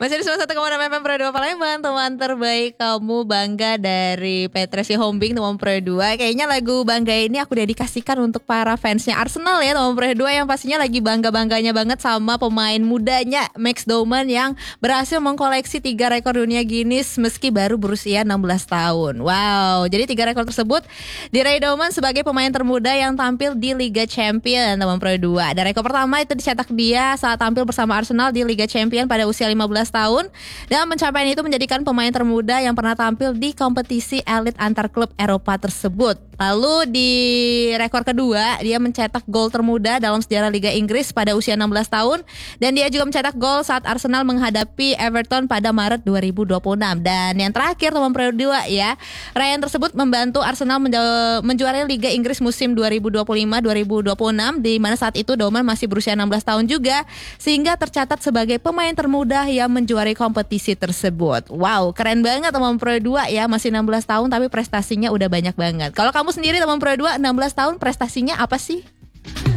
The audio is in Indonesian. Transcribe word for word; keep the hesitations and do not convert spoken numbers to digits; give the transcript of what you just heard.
Masih di seratus satu koma enam F M Pro dua Palembang, teman terbaik kamu bangga dari Petresi Hombing, teman Pro dua. Kayaknya lagu Bangga ini aku dedikasikan untuk para fansnya Arsenal ya, teman Pro dua, yang pastinya lagi bangga-bangganya banget sama pemain mudanya Max Doman yang berhasil mengkoleksi tiga rekor dunia Guinness meski baru berusia enam belas tahun. Wow, jadi tiga rekor tersebut diraih Doman sebagai pemain termuda yang tampil di Liga Champion, teman Pro dua. Dan rekor pertama itu dicetak dia saat tampil bersama Arsenal di Liga Champion pada usia lima belas tahun, dan pencapaian itu menjadikan pemain termuda yang pernah tampil di kompetisi elit antar klub Eropa tersebut. Lalu di rekor kedua, dia mencetak gol termuda dalam sejarah Liga Inggris pada usia enam belas tahun, dan dia juga mencetak gol saat Arsenal menghadapi Everton pada Maret dua ribu dua puluh enam. Dan yang terakhir, teman Pro dua ya, raihan tersebut membantu Arsenal menja- menjuarai Liga Inggris musim dua ribu dua puluh lima dua ribu dua puluh enam, di mana saat itu Doman masih berusia enam belas tahun juga, sehingga tercatat sebagai pemain termuda yang menjuarai kompetisi tersebut. Wow, keren banget teman Pro dua ya, masih enam belas tahun tapi prestasinya udah banyak banget. Kalau kamu sendiri teman Pro dua, enam belas tahun prestasinya apa sih?